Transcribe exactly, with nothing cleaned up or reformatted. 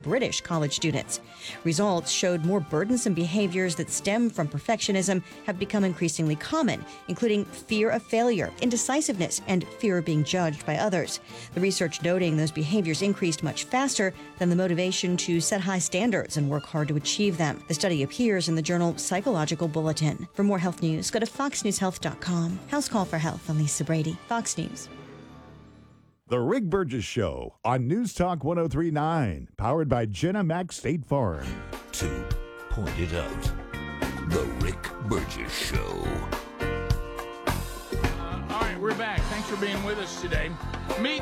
British college students. Results showed more burdensome behaviors that stem from perfectionism have become increasingly common, including fear of failure, indecisiveness, and fear of being judged by others. The research noting those behaviors increased much faster than the motivation to set high standards and work hard to achieve them. The study appears in the journal Psychological Bulletin. For more health news, go to fox news health dot com. House Call for Health. I'm Lisa Brady, Fox News. The Rick Burgess Show on News Talk one oh three point nine, powered by Jenna Mac State Farm. To point it out, The Rick Burgess Show. Uh, all right, we're back. Thanks for being with us today. Meet